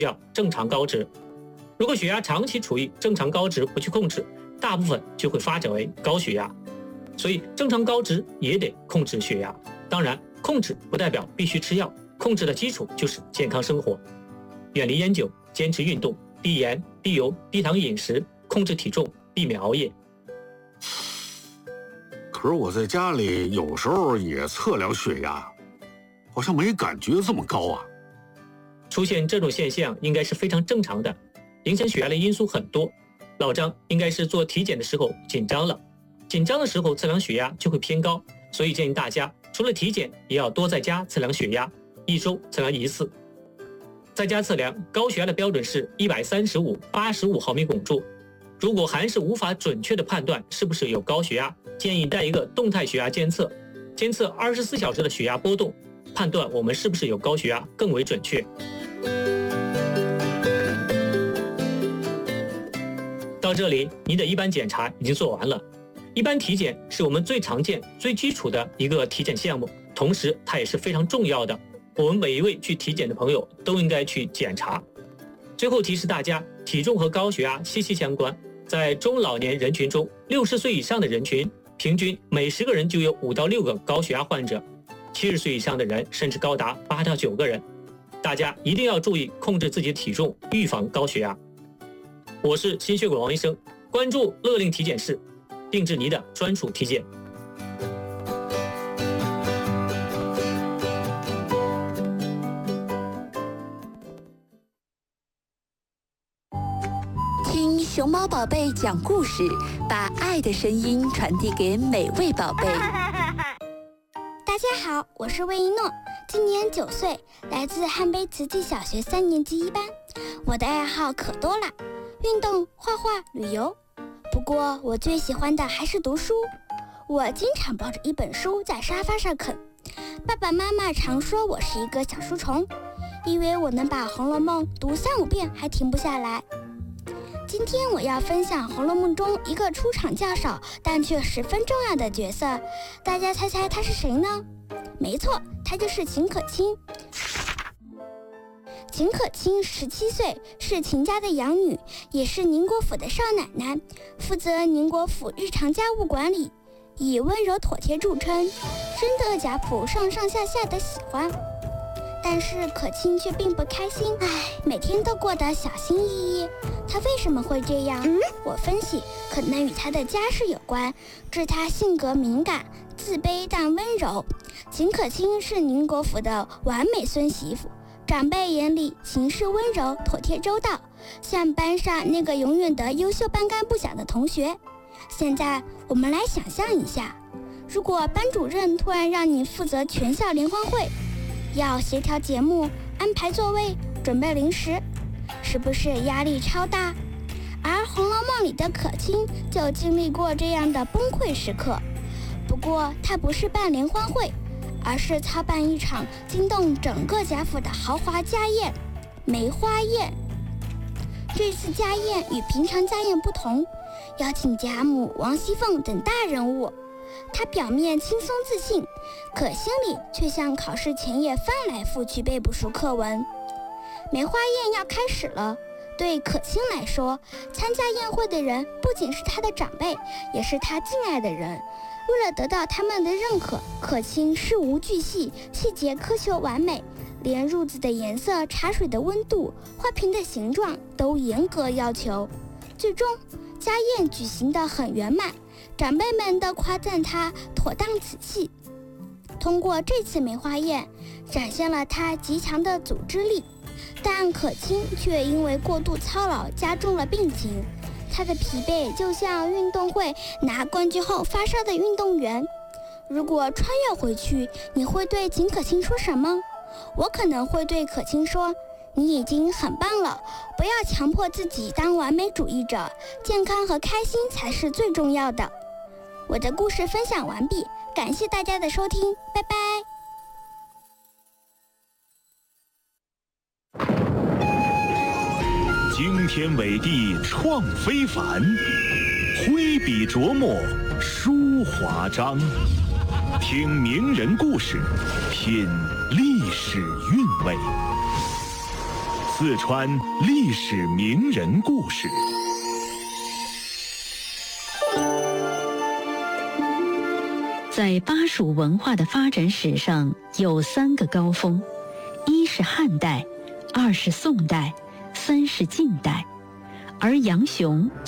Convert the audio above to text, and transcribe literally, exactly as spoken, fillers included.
要正常高值。如果血压长期处于正常高值不去控制，大部分就会发展为高血压。所以正常高值也得控制血压。当然，控制不代表必须吃药，控制的基础就是健康生活，远离烟酒，坚持运动，低盐、低油、低糖饮食，控制体重，避免熬夜。 可是我在家里有时候也测量血压，好像没感觉这么高啊。 出现这种现象应该是非常正常的，影响血压的因素很多。老张应该是做体检的时候紧张了，紧张的时候测量血压就会偏高，所以建议大家除了体检也要多在家测量血压，一周测量一次。在家测量高血压的标准是一百三十五、八十五毫米汞柱。如果还是无法准确的判断是不是有高血压，建议带一个动态血压监测，监测二十四小时的血压波动，判断我们是不是有高血压更为准确。到这里，你的一般检查已经做完了。一般体检是我们最常见、最基础的一个体检项目，同时它也是非常重要的。我们每一位去体检的朋友都应该去检查。最后提示大家，体重和高血压息息相关。在中老年人群中，六十岁以上的人群，平均每十个人就有五到六个高血压患者；七十岁以上的人甚至高达八到九个人。大家一定要注意控制自己的体重，预防高血压。我是心血管王医生，关注乐令体检室，定制您的专属体检。 听熊猫宝贝讲故事，把爱的声音传递给每位宝贝。 大家好，我是魏一诺，今年九岁，来自汉碑慈济小学三年级一班。我的爱好可多了，运动、画画、旅游。不过我最喜欢的还是读书。我经常抱着一本书在沙发上啃。爸爸妈妈常说我是一个小书虫，以为我能把《红楼梦》读三五遍还停不下来。今天我要分享《红楼梦》中一个出场较少但却十分重要的角色，大家猜猜他是谁呢？没错，他就是秦可卿。秦可卿十七岁，是秦家的养女，也是宁国府的少奶奶，负责宁国府日常家务管理，以温柔妥帖著称，深得贾府上上下下的喜欢。但是可卿却并不开心，唉，每天都过得小心翼翼。她为什么会这样？嗯、我分析，可能与她的家世有关，致她性格敏感、自卑但温柔。秦可卿是宁国府的完美孙媳妇，长辈眼里行事温柔、妥帖周到，像班上那个永远的优秀班干部奖的同学。现在我们来想象一下，如果班主任突然让你负责全校联欢会，要协调节目、安排座位、准备零食，是不是压力超大？而《红楼梦》里的可卿就经历过这样的崩溃时刻。不过她不是办联欢会，而是操办一场惊动整个贾府的豪华家宴——梅花宴。这次家宴与平常家宴不同，邀请贾母、王熙凤等大人物。她表面轻松自信，可心里却像考试前夜翻来覆去背不熟课文。梅花宴要开始了，对可卿来说，参加宴会的人不仅是她的长辈，也是她敬爱的人。为了得到他们的认可，可卿事无巨细，细节苛求完美，连褥子的颜色、茶水的温度、花瓶的形状都严格要求。最终，家宴举行得很圆满，长辈们都夸赞她妥当仔细。通过这次梅花宴，展现了她极强的组织力，但可卿却因为过度操劳加重了病情。她的疲惫就像运动会拿冠军后发烧的运动员。如果穿越回去，你会对秦可卿说什么？我可能会对可卿说，你已经很棒了，不要强迫自己当完美主义者，健康和开心才是最重要的。我的故事分享完毕，感谢大家的收听，拜拜。 惊天伟地创非凡，挥笔琢磨书华章。听名人故事，品历史韵味。 四川历史名人故事。 在巴蜀文化的发展史上有三个高峰，一是汉代，二是宋代，三是晋代，而杨雄